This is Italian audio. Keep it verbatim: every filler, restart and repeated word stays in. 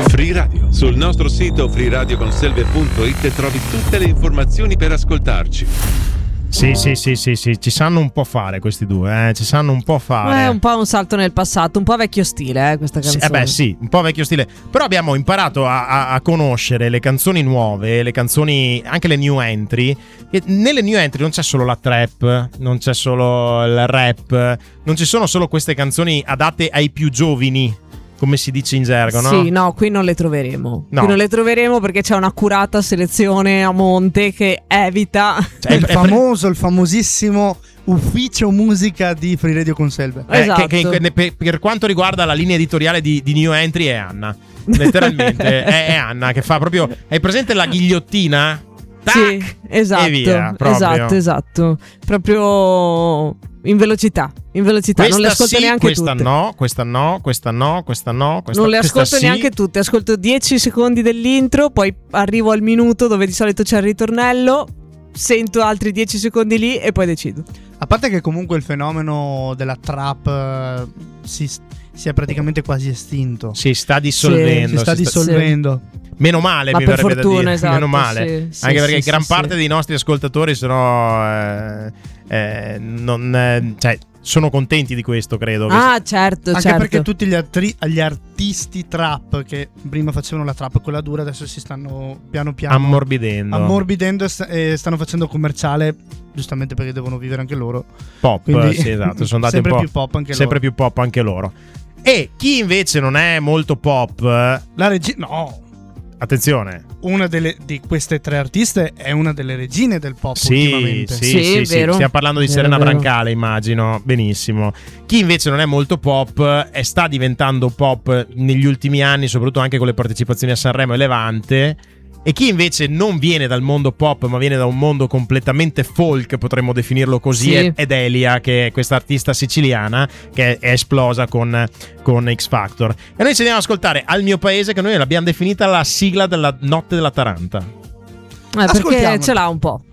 Free Radio. Sul nostro sito free radio conselve punto it trovi tutte le informazioni per ascoltarci. Sì, sì, sì, sì, sì, ci sanno un po' fare questi due, eh? Ci sanno un po' fare. È un po' un salto nel passato, un po' vecchio stile, eh, questa canzone. Sì, eh beh, sì, un po' vecchio stile. Però abbiamo imparato a, a, a conoscere le canzoni nuove, le canzoni, anche le new entry. E nelle new entry non c'è solo la trap, non c'è solo il rap, non ci sono solo queste canzoni adatte ai più giovani, come si dice in gergo, no? Sì, no, qui non le troveremo. No. Qui non le troveremo perché c'è un'accurata selezione a monte che evita. Cioè, il famoso, il famosissimo ufficio musica di Free Radio Conselve. Eh, Esatto. che, che, per, per quanto riguarda la linea editoriale di, di New Entry è Anna. Letteralmente è, è Anna che fa proprio. Hai presente la ghigliottina? Tac! Sì, esatto. E via, proprio. Esatto, esatto. Proprio in velocità. In velocità. Questa non le ascolto sì, neanche questa tutte. no, questa no, questa no, questa no, questa, non le questa ascolto sì. neanche tutte. Ascolto dieci secondi dell'intro, poi arrivo al minuto dove di solito c'è il ritornello, sento altri dieci secondi lì e poi decido. A parte che comunque il fenomeno della trap eh, si, si è praticamente quasi estinto. Si sta dissolvendo. Si sta si dissolvendo. Meno male, Ma mi per verrebbe fortuna, da dire. esatto, Meno male. sì, sì, Anche perché sì, gran sì, parte sì. dei nostri ascoltatori sono eh, eh, non eh, cioè sono contenti di questo, credo. Ah, certo, Anche certo. perché tutti gli, altri, gli artisti trap che prima facevano la trap quella dura adesso si stanno piano piano ammorbidendo. ammorbidendo e, sta- e stanno facendo commerciale, giustamente perché devono vivere anche loro. Pop, Quindi, sì, esatto, sono andati sempre un po' più pop anche sempre loro. più pop anche loro. E chi invece non è molto pop, La regina, no, attenzione. una delle, di queste tre artiste è una delle regine del pop Sì, ultimamente. sì, Sì, sì, sì. vero. Stiamo parlando di Vero, Serena vero. Brancale, immagino. Benissimo. Chi invece non è molto pop e sta diventando pop negli ultimi anni, soprattutto anche con le partecipazioni a Sanremo e Levante. E chi invece non viene dal mondo pop, ma viene da un mondo completamente folk, potremmo definirlo così, Sì. è- ed Elia, che è questa artista siciliana che è esplosa con, con X Factor. E noi ci andiamo ad ascoltare Al mio paese, che noi l'abbiamo definita la sigla della Notte della Taranta. Eh, perché Ascoltiamo. ce l'ha un po'.